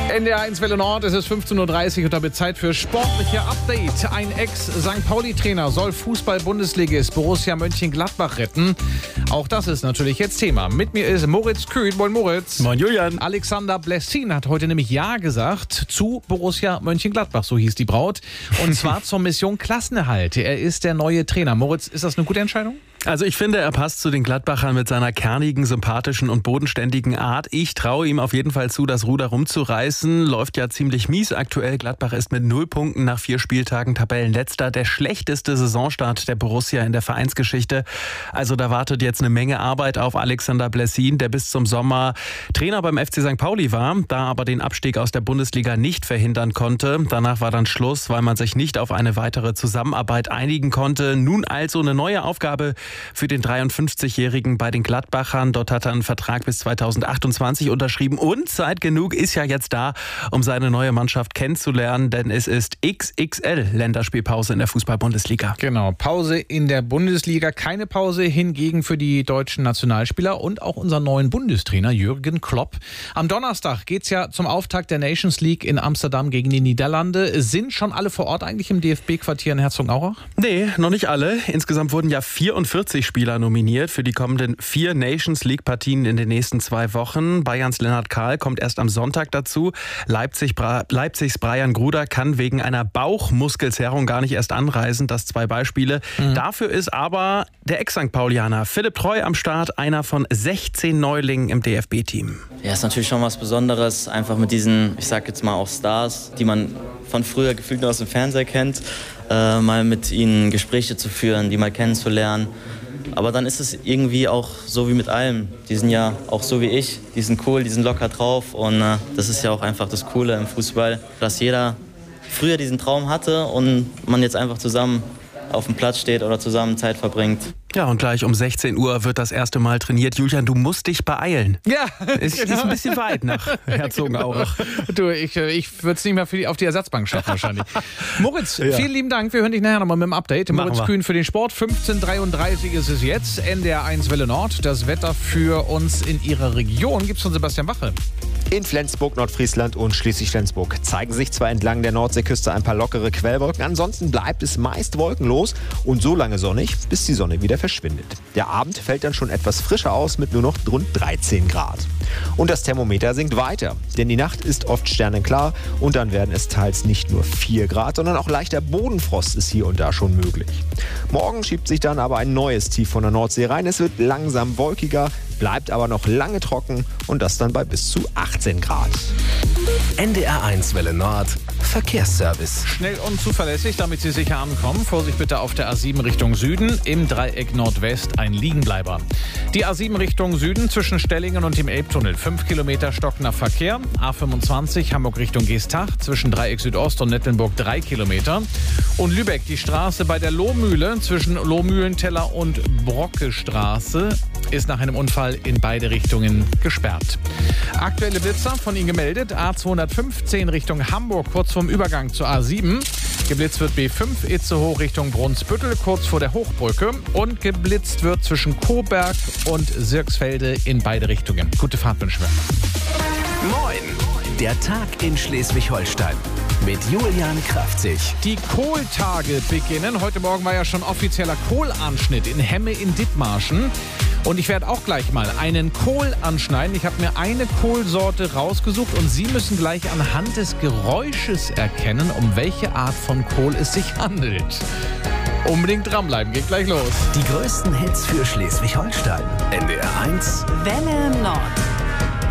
NDR 1 Welle Nord, es ist 15.30 Uhr und damit Zeit für sportliche Update. Ein Ex-St. Pauli-Trainer soll Fußball-Bundesligist Borussia Mönchengladbach retten. Auch das ist natürlich jetzt Thema. Mit mir ist Moritz Kühn. Moin Moritz. Moin Julian. Alexander Blessin hat heute nämlich Ja gesagt zu Borussia Mönchengladbach, so hieß die Braut. Und zwar zur Mission Klassenerhalt. Er ist der neue Trainer. Moritz, ist das eine gute Entscheidung? Also ich finde, er passt zu den Gladbachern mit seiner kernigen, sympathischen und bodenständigen Art. Ich traue ihm auf jeden Fall zu, das Ruder rumzureißen. Läuft ja ziemlich mies aktuell. Gladbach ist mit 0 Punkten nach 4 Spieltagen Tabellenletzter. Der schlechteste Saisonstart der Borussia in der Vereinsgeschichte. Also da wartet jetzt eine Menge Arbeit auf Alexander Blessin, der bis zum Sommer Trainer beim FC St. Pauli war, da aber den Abstieg aus der Bundesliga nicht verhindern konnte. Danach war dann Schluss, weil man sich nicht auf eine weitere Zusammenarbeit einigen konnte. Nun also eine neue Aufgabe für den 53-Jährigen bei den Gladbachern. Dort hat er einen Vertrag bis 2028 unterschrieben und Zeit genug ist ja jetzt da, um seine neue Mannschaft kennenzulernen, denn es ist XXL-Länderspielpause in der Fußball-Bundesliga. Genau, Pause in der Bundesliga, keine Pause hingegen für die deutschen Nationalspieler und auch unseren neuen Bundestrainer Jürgen Klopp. Am Donnerstag geht's ja zum Auftakt der Nations League in Amsterdam gegen die Niederlande. Sind schon alle vor Ort eigentlich im DFB-Quartier in Herzogenaurach? Nee, noch nicht alle. Insgesamt wurden ja 44 Spieler nominiert für die kommenden 4 Nations League-Partien in den nächsten 2 Wochen. Bayerns Lennart Kahl kommt erst am Sonntag dazu. Leipzigs Brian Gruder kann wegen einer Bauchmuskelzerrung gar nicht erst anreisen. Das 2 Beispiele. Dafür ist aber der Ex-St. Paulianer Philipp Treu am Start, einer von 16 Neulingen im DFB-Team. Ja, ist natürlich schon was Besonderes, einfach mit diesen, ich sag jetzt mal auch Stars, die man von früher gefühlt nur aus dem Fernseher kennt, mal mit ihnen Gespräche zu führen, die mal kennenzulernen. Aber dann ist es irgendwie auch so wie mit allem. Die sind ja auch so wie ich, die sind cool, die sind locker drauf und das ist ja auch einfach das Coole im Fußball, dass jeder früher diesen Traum hatte und man jetzt einfach zusammen auf dem Platz steht oder zusammen Zeit verbringt. Ja, und gleich um 16 Uhr wird das erste Mal trainiert. Julian, du musst dich beeilen. Ja, ist ein bisschen weit nach Herzogenaurach. Du, ich würde es nicht mehr auf die Ersatzbank schaffen wahrscheinlich. Moritz, vielen lieben Dank. Wir hören dich nachher nochmal mit dem Update. Moritz Kühn für den Sport. 15.33 ist es jetzt. NDR 1 Welle Nord. Das Wetter für uns in Ihrer Region gibt's von Sebastian Wache. In Flensburg, Nordfriesland und Schleswig-Flensburg zeigen sich zwar entlang der Nordseeküste ein paar lockere Quellwolken, ansonsten bleibt es meist wolkenlos und so lange sonnig, bis die Sonne wieder verschwindet. Der Abend fällt dann schon etwas frischer aus mit nur noch rund 13 Grad. Und das Thermometer sinkt weiter, denn die Nacht ist oft sternenklar und dann werden es teils nicht nur 4 Grad, sondern auch leichter Bodenfrost ist hier und da schon möglich. Morgen schiebt sich dann aber ein neues Tief von der Nordsee rein. Es wird langsam wolkiger, bleibt aber noch lange trocken und das dann bei bis zu 18 Grad. NDR 1 Welle Nord Verkehrsservice. Schnell und zuverlässig, damit Sie sicher ankommen. Vorsicht bitte auf der A7 Richtung Süden, im Dreieck Nordwest ein Liegenbleiber. Die A7 Richtung Süden zwischen Stellingen und dem Elbtunnel. 5 Kilometer stockender Verkehr. A25 Hamburg Richtung Geestach zwischen Dreieck Südost und Nettelnburg 3 Kilometer. Und Lübeck, die Straße bei der Lohmühle zwischen Lohmühlenteller und Brockestraße ist nach einem Unfall in beide Richtungen gesperrt. Aktuelle Blitzer von Ihnen gemeldet. A215 Richtung Hamburg, kurz vorm Übergang zur A7. Geblitzt wird B5 Itzehoe Richtung Brunsbüttel, kurz vor der Hochbrücke. Und geblitzt wird zwischen Coburg und Sirksfelde in beide Richtungen. Gute Fahrt wünschen wir. Moin! Der Tag in Schleswig-Holstein mit Julian Kraftzig. Die Kohltage beginnen. Heute Morgen war ja schon offizieller Kohlanschnitt in Hemme in Dithmarschen. Und ich werde auch gleich mal einen Kohl anschneiden. Ich habe mir eine Kohlsorte rausgesucht und Sie müssen gleich anhand des Geräusches erkennen, um welche Art von Kohl es sich handelt. Unbedingt dranbleiben, geht gleich los. Die größten Hits für Schleswig-Holstein. NDR 1 Welle Nord.